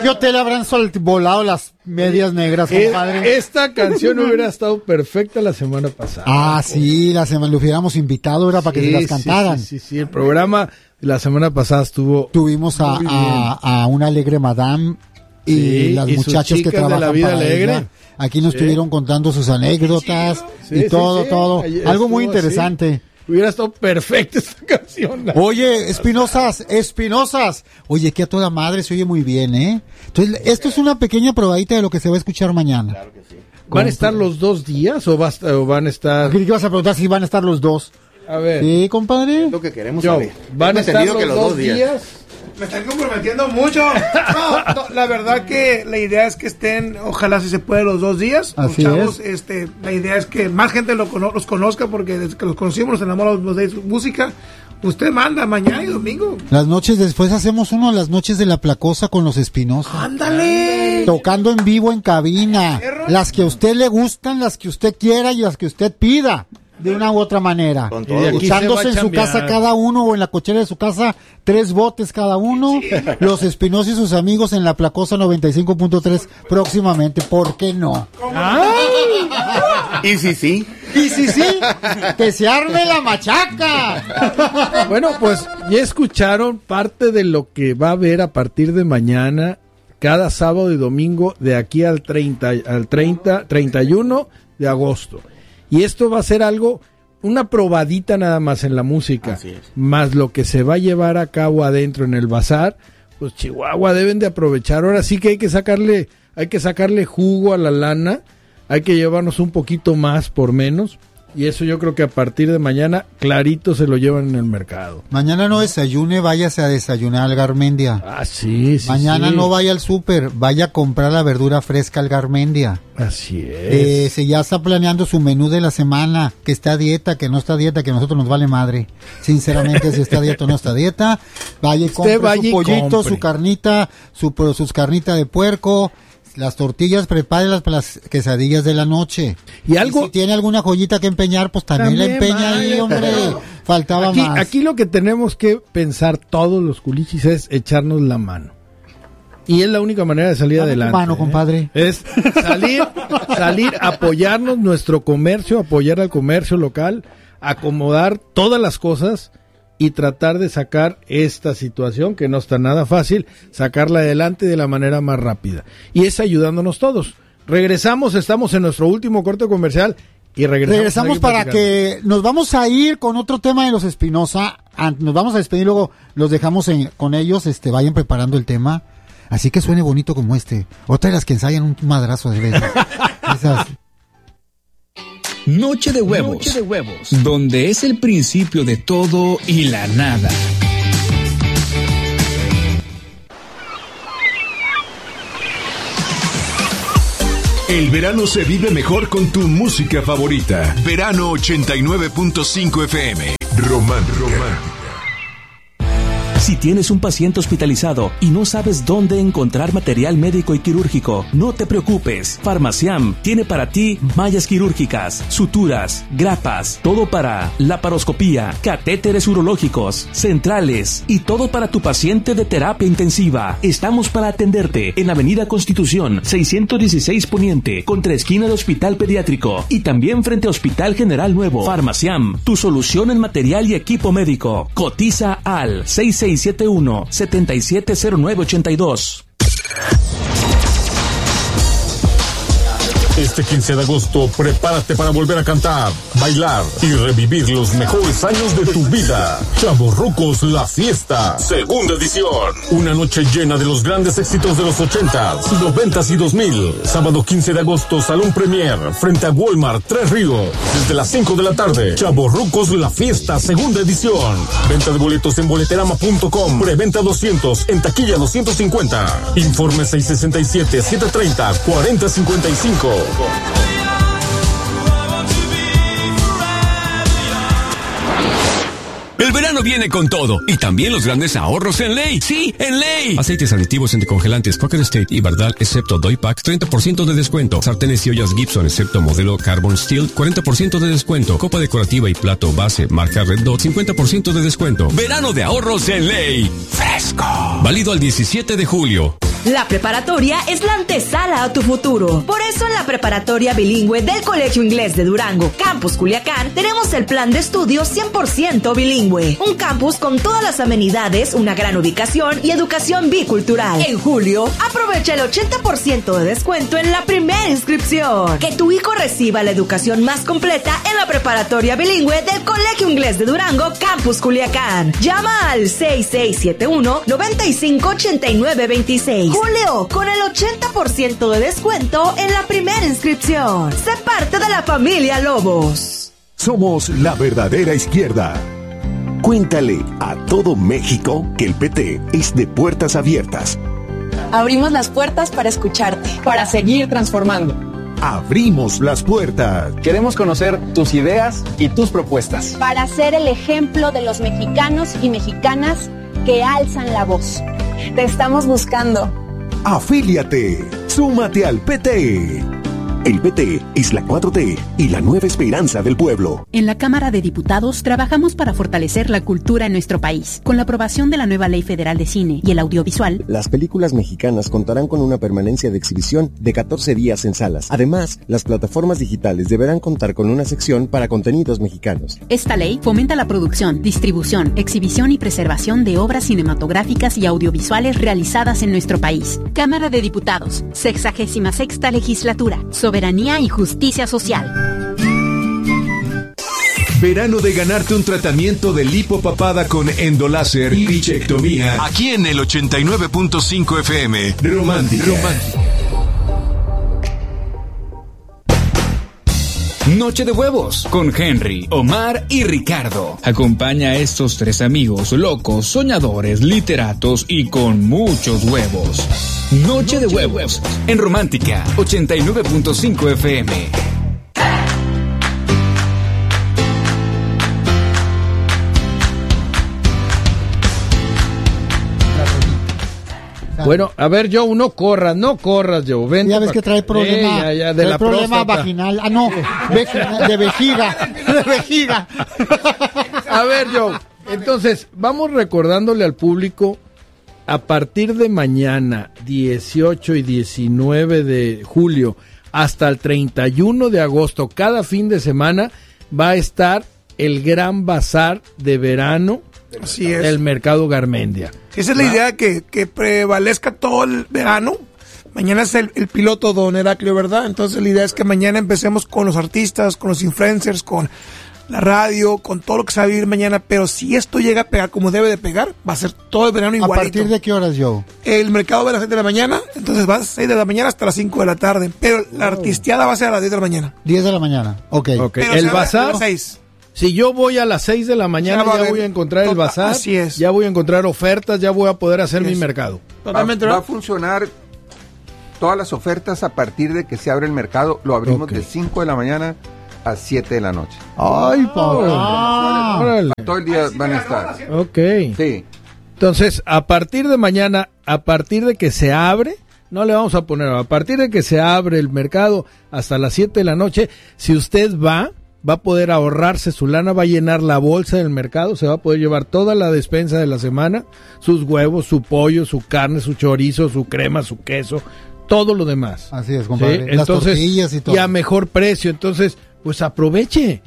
qué hotel habrán volado las medias negras, compadre? Esta canción hubiera estado perfecta la semana pasada. Ah, sí, la semana lo hubiéramos invitado, era para que se las cantaran. Sí, el programa de la semana pasada Tuvimos a una alegre madame y las muchachas que trabajan de la vida para alegre. ella. Aquí nos estuvieron contando sus anécdotas y todo. Algo muy interesante. Así. Hubiera estado perfecta esta canción. Oye, Espinosas. Oye, que a toda madre se oye muy bien, ¿eh? Entonces, esto es una pequeña probadita de lo que se va a escuchar mañana. Claro que sí. ¿Van a estar los 2 días o van a estar...? ¿Qué vas a preguntar si van a estar los dos? A ver. Sí, compadre. Es lo que queremos saber. ¿Van a estar los 2 días? Me están comprometiendo mucho. No, la verdad que la idea es que estén, ojalá si se puede, los 2 días. Así los chavos, es. La idea es que más gente los conozca, porque desde que los conocimos nos enamoramos de su música. Usted manda mañana y domingo. Las noches después hacemos las noches de la Placosa con los Espinosa. ¡Ándale! Tocando en vivo en cabina. Las que a usted le gustan, las que usted quiera y las que usted pida. De una u otra manera. Con todo. Echándose en su casa cada uno o en la cochera de su casa 3 botes cada uno. Los Espinosa y sus amigos en la Placosa 95.3 próximamente. ¿Por qué no? ¿Y si sí? Y sí, que se arme la machaca. Bueno, pues ya escucharon parte de lo que va a haber a partir de mañana, cada sábado y domingo, de aquí al 31 de agosto. Y esto va a ser una probadita nada más en la música. Así es. Más lo que se va a llevar a cabo adentro en el bazar. Pues Chihuahua deben de aprovechar. Ahora sí que hay que sacarle jugo a la lana. Hay que llevarnos un poquito más por menos. Y eso yo creo que a partir de mañana clarito se lo llevan en el mercado. Mañana no desayune, váyase a desayunar al Garmendia. Ah, sí. Mañana no vaya al súper, vaya a comprar la verdura fresca al Garmendia. Así es. Se ya está planeando su menú de la semana, que está a dieta, que no está a dieta, que a nosotros nos vale madre. Sinceramente, si está a dieta o no está a dieta, vaya y compre su pollito, su carnita, sus carnitas de puerco. Las tortillas, prepárelas para las quesadillas de la noche. Y si tiene alguna joyita que empeñar, pues también la empeña ahí, hombre. Faltaba más. Aquí lo que tenemos que pensar todos los culichis es echarnos la mano. Y es la única manera de salir adelante. Mano, compadre. Es salir, apoyarnos nuestro comercio, apoyar al comercio local, acomodar todas las cosas y tratar de sacar esta situación, que no está nada fácil, sacarla adelante de la manera más rápida. Y es ayudándonos todos. Regresamos, estamos en nuestro último corte comercial y regresamos para que nos vamos a ir con otro tema de los Espinosa. Nos vamos a despedir, luego los dejamos con ellos, vayan preparando el tema. Así que suene bonito como Otra de las que ensayan un madrazo de veces. Esas... Noche de huevos, donde es el principio de todo y la nada. El verano se vive mejor con tu música favorita. Verano 89.5 FM. Romántica. Si tienes un paciente hospitalizado y no sabes dónde encontrar material médico y quirúrgico, no te preocupes. Farmaciam tiene para ti mallas quirúrgicas, suturas, grapas, todo para laparoscopía, catéteres urológicos, centrales y todo para tu paciente de terapia intensiva. Estamos para atenderte en Avenida Constitución 616 Poniente, contra esquina de Hospital Pediátrico y también frente a Hospital General Nuevo. Farmaciam, tu solución en material y equipo médico. Cotiza al 6671-770982. Este 15 de agosto, prepárate para volver a cantar, bailar y revivir los mejores años de tu vida. Chavorrucos La Fiesta, segunda edición. Una noche llena de los grandes éxitos de los 80s, 90s y 2000. Sábado 15 de agosto, Salón Premier, frente a Walmart, Tres Ríos. Desde las 5 de la tarde, Chavorrucos La Fiesta, segunda edición. Venta de boletos en boleterama.com. Preventa 200, en taquilla 250. Informe 667-730-4055. El verano viene con todo y también los grandes ahorros en Ley. Sí, en Ley. Aceites aditivos anticongelantes Quaker State y Bardal, excepto Doypack, 30% de descuento. Sartenes y ollas Gibson, excepto modelo Carbon Steel, 40% de descuento. Copa decorativa y plato base marca Red Dot, 50% de descuento. Verano de ahorros en Ley. Fresco. Válido al 17 de julio. La preparatoria es la antesala a tu futuro. Por eso en la preparatoria bilingüe del Colegio Inglés de Durango, Campus Culiacán, tenemos el plan de estudio 100% bilingüe. Un campus con todas las amenidades, una gran ubicación y educación bicultural. En julio, aprovecha el 80% de descuento en la primera inscripción. Que tu hijo reciba la educación más completa en la preparatoria bilingüe del Colegio Inglés de Durango, Campus Culiacán. Llama al 6671-958926. Julio, con el 80% de descuento en la primera inscripción. Sé parte de la familia Lobos. Somos la verdadera izquierda. Cuéntale a todo México que el PT es de puertas abiertas. Abrimos las puertas para escucharte, para seguir transformando. Abrimos las puertas. Queremos conocer tus ideas y tus propuestas. Para ser el ejemplo de los mexicanos y mexicanas que alzan la voz. Te estamos buscando. Afíliate. Súmate al PT. El PT es la 4T y la nueva esperanza del pueblo. En la Cámara de Diputados trabajamos para fortalecer la cultura en nuestro país. Con la aprobación de la nueva Ley Federal de Cine y el Audiovisual, las películas mexicanas contarán con una permanencia de exhibición de 14 días en salas. Además, las plataformas digitales deberán contar con una sección para contenidos mexicanos. Esta ley fomenta la producción, distribución, exhibición y preservación de obras cinematográficas y audiovisuales realizadas en nuestro país. Cámara de Diputados, 66ª Legislatura. Soberanía y justicia social. Verano de ganarte un tratamiento de lipopapada con endoláser y bichectomía. Aquí en el 89.5 FM. Romántica. Noche de huevos con Henry, Omar y Ricardo. Acompaña a estos tres amigos locos, soñadores, literatos y con muchos huevos. Noche de huevos en Romántica 89.5 FM. Bueno, a ver, Joe, no corras, Joe. Ven. Ya ves que trae problema, de la problema próstata. vaginal. Ah, no, de vejiga. A ver, Joe, entonces, vamos recordándole al público, a partir de mañana, 18 y 19 de julio, hasta el 31 de agosto, cada fin de semana, va a estar el gran bazar de verano. Así es. El mercado Garmendia. Esa es la idea, que prevalezca todo el verano. Mañana es el piloto Don Heraclio, ¿verdad? Entonces la idea es que mañana empecemos con los artistas, con los influencers, con la radio, con todo lo que se va a vivir mañana. Pero si esto llega a pegar como debe de pegar, va a ser todo el verano igualito. ¿A partir de qué horas, Joe? El mercado va a las 7 de la mañana, entonces va a 6 de la mañana hasta las 5 de la tarde. Pero la artisteada va a ser a las 10 de la mañana. 10 de la mañana, ok. Pero el bazar... 6. Si yo voy a las 6 de la mañana, ya voy a encontrar el bazar, así es. Ya voy a encontrar ofertas, ya voy a poder hacer mi mercado. Totalmente va a funcionar todas las ofertas a partir de que se abre el mercado. Lo abrimos de 5 de la mañana a 7 de la noche. ¡Ay, Pablo! Todo el día van a estar. Ok. Sí. Entonces, a partir de mañana, a partir de que se abre, no le vamos a poner, a partir de que se abre el mercado hasta las 7 de la noche, si usted va a poder ahorrarse su lana, va a llenar la bolsa del mercado, se va a poder llevar toda la despensa de la semana, sus huevos, su pollo, su carne, su chorizo, su crema, su queso, todo lo demás. Así es, compadre. ¿Sí? Las tortillas y todo. Y a mejor precio. Entonces, pues aproveche,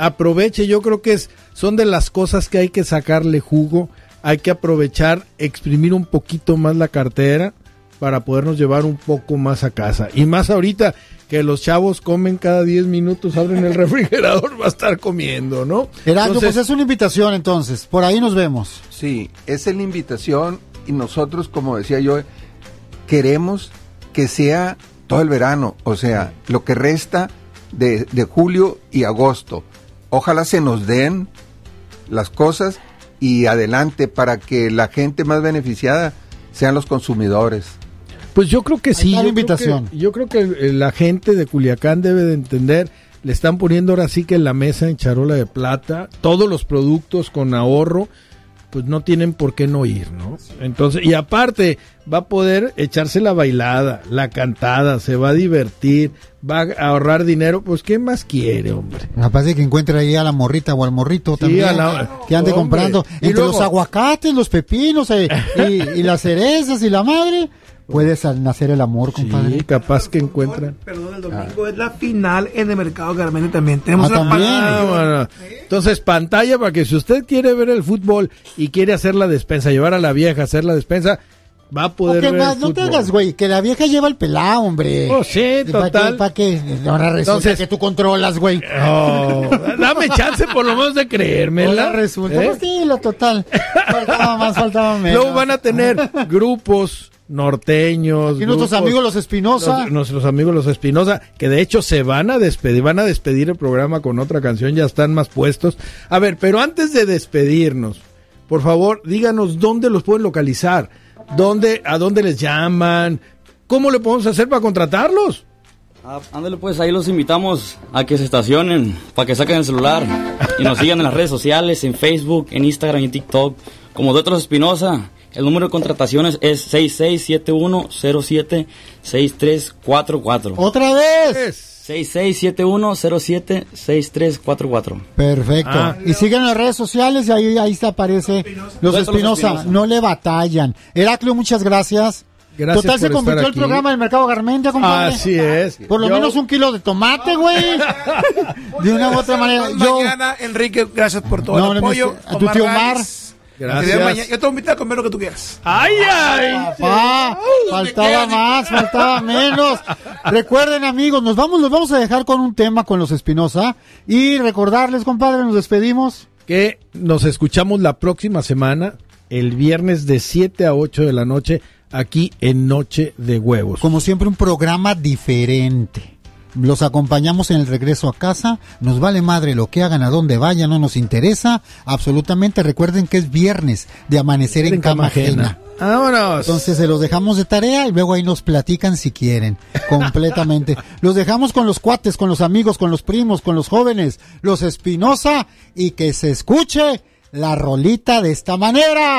yo creo que son de las cosas que hay que sacarle jugo, hay que aprovechar, exprimir un poquito más la cartera para podernos llevar un poco más a casa. Y más ahorita que los chavos comen cada 10 minutos, abren el refrigerador, va a estar comiendo, ¿no? Heraldo, pues es una invitación entonces, por ahí nos vemos. Sí, esa es la invitación y nosotros, como decía yo, queremos que sea todo el verano, o sea, lo que resta de julio y agosto. Ojalá se nos den las cosas y adelante para que la gente más beneficiada sean los consumidores. Pues yo creo que sí. Yo creo que la gente de Culiacán debe de entender, le están poniendo ahora sí que en la mesa en charola de plata, todos los productos con ahorro, pues no tienen por qué no ir, ¿no? Entonces, y aparte, va a poder echarse la bailada, la cantada, se va a divertir, va a ahorrar dinero, pues ¿qué más quiere, hombre? Capaz de que encuentre ahí a la morrita o al morrito también, que ande comprando entre los aguacates, los pepinos y las cerezas y la madre. puede nacer el amor, compadre. Sí, capaz que encuentran. Perdón, el domingo es la final en el Mercado Garmendia también. Tenemos una pantalla. Bueno. Entonces, pantalla para que si usted quiere ver el fútbol y quiere hacer la despensa, llevar a la vieja a hacer la despensa, va a poder ver el no te hagas, güey, que la vieja lleva el pelado, hombre. Oh, sí, total. ¿Para qué? Ahora resulta entonces, que tú controlas, güey. Oh, dame chance por lo menos de creérmela. Ahora resulta, pues sí, lo total. Faltaba menos. Luego van a tener grupos norteños. Y nuestros amigos los Espinosa. Nuestros amigos los Espinosa, que de hecho se van a despedir el programa con otra canción, ya están más puestos. A ver, pero antes de despedirnos, por favor, díganos dónde los pueden localizar. ¿A dónde les llaman? ¿Cómo le podemos hacer para contratarlos? Ándale, pues ahí los invitamos a que se estacionen, para que saquen el celular y nos sigan en las redes sociales, en Facebook, en Instagram y en TikTok, como Duetos Espinosa. El número de contrataciones es 6671076344. ¡Otra vez! 6671076344. Perfecto. Y sigan las redes sociales y ahí se aparece los Espinosa. No le batallan. Heraclio, muchas gracias. Gracias. Total, se convirtió el programa del Mercado Garmendia, compadre. Así es. Por lo menos 1 kilo de tomate, güey. De una u otra manera. Mañana, Enrique, gracias por todo el apoyo. A tu tío Omar. Gracias. Yo te voy a invitar a comer lo que tú quieras. ¡Ay! Papá, faltaba más, faltaba menos. Recuerden, amigos, los vamos a dejar con un tema con los Espinosa. Y recordarles, compadre, nos despedimos. Que nos escuchamos la próxima semana, el viernes de 7 a 8 de la noche, aquí en Noche de Huevos. Como siempre, un programa diferente. Los acompañamos en el regreso a casa, nos vale madre lo que hagan, a dónde vayan, no nos interesa, absolutamente. Recuerden que es viernes de amanecer en cama ajena. ¡Vámonos! Entonces se los dejamos de tarea y luego ahí nos platican si quieren, completamente. Los dejamos con los cuates, con los amigos, con los primos, con los jóvenes, los Espinosa, y que se escuche la rolita de esta manera.